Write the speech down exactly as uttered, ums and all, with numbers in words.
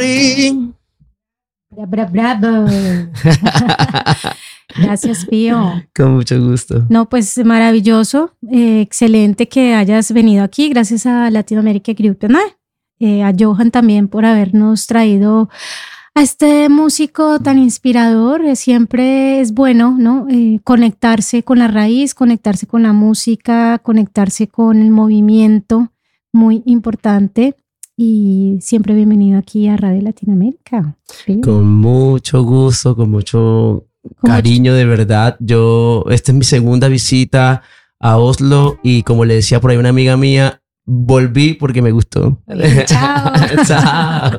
morir. Bra, bra, bravo. Gracias, Pío. Con mucho gusto. No, pues maravilloso, eh, excelente que hayas venido aquí, gracias a Latinoamérica Group, ¿no? Eh, a Johan también por habernos traído a este músico tan inspirador. Eh, siempre es bueno, ¿no? Eh, conectarse con la raíz, conectarse con la música, conectarse con el movimiento, muy importante. Y siempre bienvenido aquí a Radio Latinoamérica. ¿Sí? Con mucho gusto, con mucho cariño, de verdad. Yo, esta es mi segunda visita a Oslo y como le decía por ahí una amiga mía, volví porque me gustó. Chao. Chao.